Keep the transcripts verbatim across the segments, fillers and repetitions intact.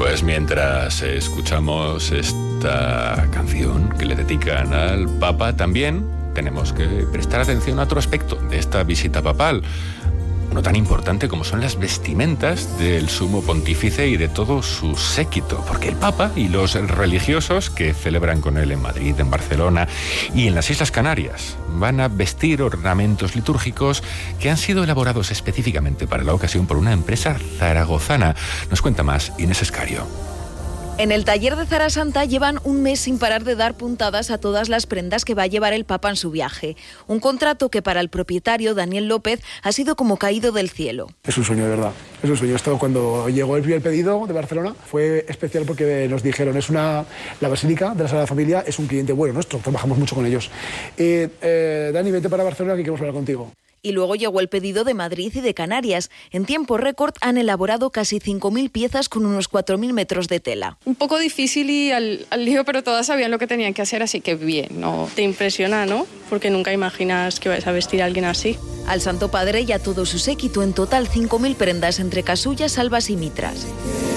Pues mientras escuchamos esta canción que le dedican al Papa, también tenemos que prestar atención a otro aspecto de esta visita papal, uno tan importante como son las vestimentas del sumo pontífice y de todo su séquito, porque el Papa y los religiosos que celebran con él en Madrid, en Barcelona y en las Islas Canarias van a vestir ornamentos litúrgicos que han sido elaborados específicamente para la ocasión por una empresa zaragozana. Nos cuenta más Inés Escario. En el taller de Zara Santa llevan un mes sin parar de dar puntadas a todas las prendas que va a llevar el Papa en su viaje. Un contrato que para el propietario, Daniel López, ha sido como caído del cielo. Es un sueño, de verdad. Es un sueño. Esto, cuando llegó el primer pedido de Barcelona, fue especial porque nos dijeron, es una, la Basílica de la Sagrada Familia es un cliente bueno nuestro, trabajamos mucho con ellos. Eh, eh, Dani, vete para Barcelona que queremos hablar contigo. Y luego llegó el pedido de Madrid y de Canarias. En tiempo récord han elaborado casi cinco mil piezas con unos cuatro mil metros de tela. Un poco difícil y al, al lío, pero todas sabían lo que tenían que hacer, así que bien, ¿no? Te impresiona, ¿no? Porque nunca imaginas que vais a vestir a alguien así. Al Santo Padre y a todo su séquito, en total cinco mil prendas entre casullas, albas y mitras.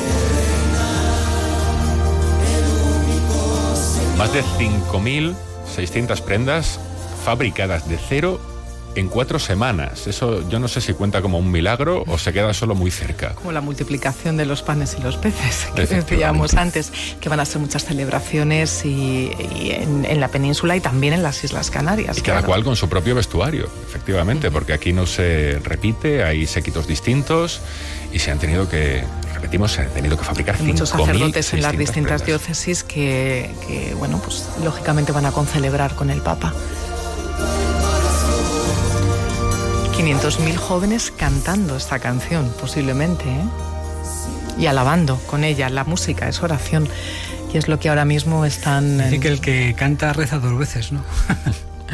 Más de cinco mil seiscientas prendas fabricadas de cero en cuatro semanas. Eso yo no sé si cuenta como un milagro o se queda solo muy cerca. Como la multiplicación de los panes y los peces, que decíamos antes, que van a ser muchas celebraciones y, y en, en la península y también en las Islas Canarias. Y cada claro. cual con su propio vestuario, efectivamente, uh-huh. porque aquí no se repite, hay séquitos distintos y se han tenido que, repetimos, se han tenido que fabricar cinco mil muchos sacerdotes en las distintas prendas. diócesis que, que, bueno, pues lógicamente van a concelebrar con el Papa. quinientos mil jóvenes cantando esta canción, posiblemente, ¿eh? Y alabando con ella. La música es oración, y es lo que ahora mismo están... Dice que el que canta reza dos veces, ¿no?